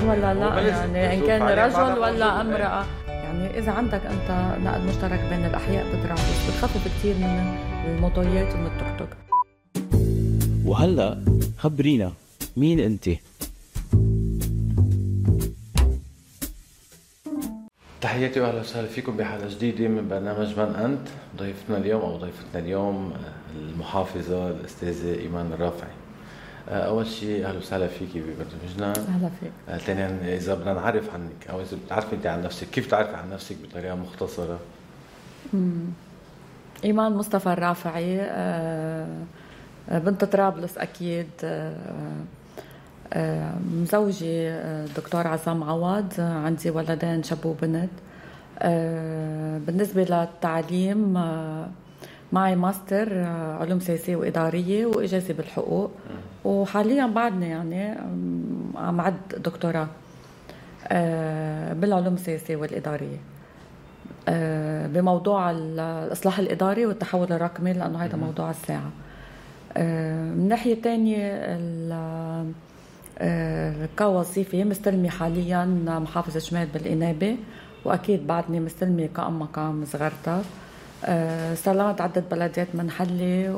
ولا لا، يعني إن كان رجل ولا امرأة. يعني إذا عندك أنت نقل مشترك بين الأحياء بطرابلس بتخفف كتير من الموتويات ومن التوك توك. وهلأ خبرينا مين أنت؟ تحياتي واهلا وسهلا فيكم بحلقه جديده من برنامج من انت. ضيفتنا اليوم او ضيفتنا اليوم المحافظه الاستاذه ايمان الرافعي. اول شيء اهلا وسهلا فيكي ببرنامجنا. اهلا فيك. ثانيا اذا بدنا نعرف عنك او اذا بتعرفي انت عن نفسك، كيف تعرفي عن نفسك بطريقه مختصره؟ ايمان مصطفى الرافعي، بنت طرابلس اكيد. مزوجي دكتور عصام عوض، عندي ولدين شاب وبنت. بالنسبة للتعليم معي ماستر علوم سياسية وإدارية وإجازة بالحقوق، وحاليا بعدني يعني عم عد دكتوراه بالعلوم السياسية والإدارية بموضوع الإصلاح الإداري والتحول الرقمي، لأنه هذا موضوع الساعة. من ناحية تانية كوظيفة مستلمي حاليا محافظة شمال بالإنابة، وأكيد بعدني مستلمي كأم مقام صغرتها. استلمت عدة بلديات منحلة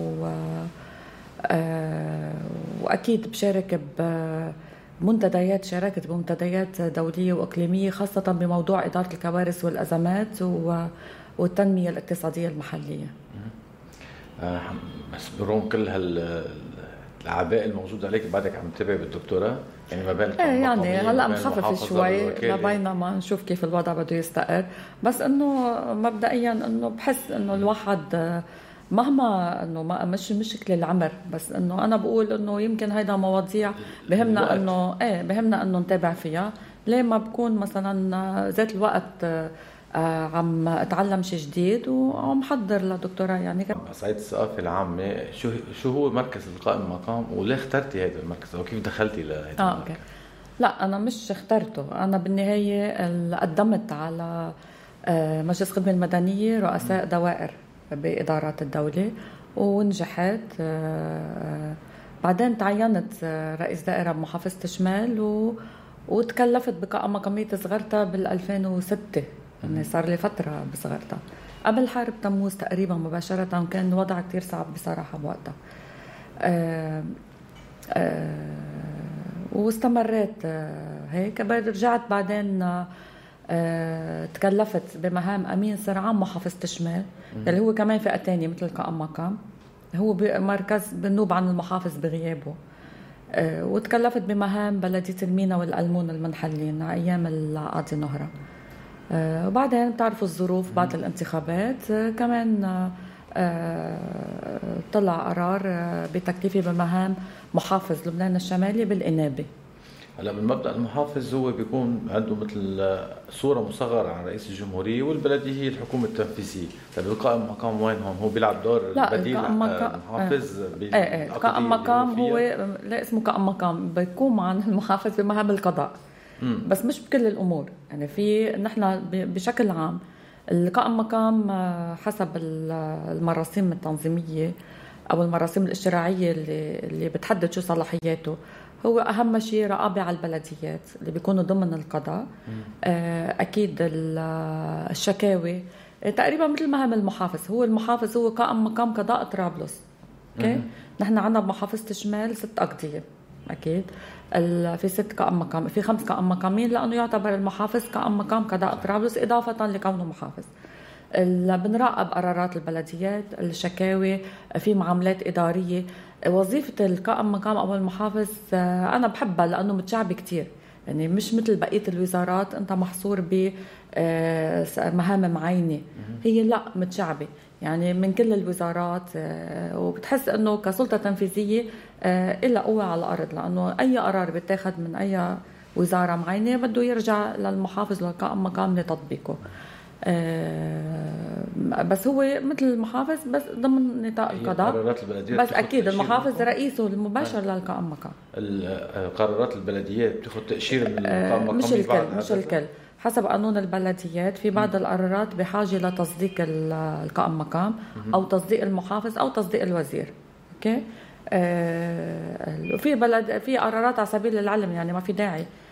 وأكيد بشارك بمنتديات، شاركت بمنتديات دولية وإقليمية خاصة بموضوع إدارة الكوارث والأزمات والتنمية الاقتصادية المحلية. بس برغم كل الأعباء الموجودة عليك بعدك عم تتابع بالدكتوراه، يعني ما بين يعني هلا مخفف شوي لبينما نشوف كيف الوضع بده يستقر. بس انه مبدئيا انه بحس انه الواحد مهما انه مش كل العمر، بس انه انا بقول انه يمكن هيدا مواضيع بهمنا انه بهمنا انه نتابع فيها. ليه ما بكون مثلا ذات الوقت عم اتعلم شيء جديد وعم حضر لدكتوراه. يعني صعيد الثقافه العامه، شو هو مركز القائم مقام وليه اخترتي هذا المركز او كيف دخلتي لهذا المركز؟ أوكي. لا انا مش اخترته، انا بالنهايه قدمت على مجلس الخدمه المدنيه رؤساء دوائر بادارات الدوله ونجحت. بعدين تعينت رئيس دائره بمحافظه شمال وتكلفت بقائمة مقامية صغرتها بال2006. يعني صار لي فترة بصغرتها قبل حرب تموز تقريبا مباشرة، وكان الوضع كتير صعب بصراحة بوقتها. واستمريت هيك. رجعت بعدين تكلفت بمهام أمين سر عام محافظة الشمال، اللي هو كمان فئة تانية مثل قائم مقام، هو مركز بنوب عن المحافظ بغيابه. وتكلفت بمهام بلدية المينا والألمون المنحلين أيام القاضي نهرة. وبعدين بتعرفوا الظروف بعد الانتخابات كمان طلع قرار بتكليفي بمهام محافظ لبنان الشمالي بالإنابة. هلا بالمبدأ المحافظ هو بيكون عنده مثل صورة مصغرة عن رئيس الجمهورية، والبلدية هي الحكومة التنفيذية. طيب القائم مقام وين هون؟ هو بيلعب دور بديل المحافظ؟ قائم مقام هو لا اسمه قائم مقام، بيقوم عن المحافظ بمهام القضاء. بس مش بكل الأمور. يعني في نحن بشكل عام القائم مقام حسب المراسيم التنظيمية أو المراسيم الاشتراعية اللي بتحدد شو صلاحياته. هو أهم شيء رقابة على البلديات اللي بيكونوا ضمن القضاء. أكيد الشكاوي تقريبا مثل مهام المحافظ. هو المحافظ هو قائم مقام قضاء طرابلس. اوكي، نحن عندنا بمحافظة الشمال 6 أقضية. أكيد في 6 قائم مقام، في 5 قائم مقامين، لأنه يعتبر المحافظ قائم مقام قضاء طرابلس إضافة لكونه محافظ. بنراقب قرارات البلديات، الشكاوي، في معاملات إدارية. وظيفة القائم مقام أو المحافظ أنا بحبها لأنه متشعب كتير. يعني مش مثل بقية الوزارات أنت محصور بمهام معينة، هي لا متشعبة يعني من كل الوزارات. وبتحس أنه كسلطة تنفيذية إلا قوة على الأرض، لأنه أي قرار بيتاخد من أي وزارة معينة بده يرجع للمحافظ والقائم مقام لتطبيقه. بس هو مثل المحافظ بس ضمن نطاق القضاء. بس أكيد المحافظ رئيسه المباشر للقائم مقام. قرارات البلديات بتاخذ تأشيرة من القائم مقام؟ مش الكل حسب قانون البلديات. في بعض القرارات بحاجة لتصديق القائم مقام أو تصديق المحافظ أو تصديق الوزير. أوكي. في قرارات على سبيل العلم، يعني ما في داعي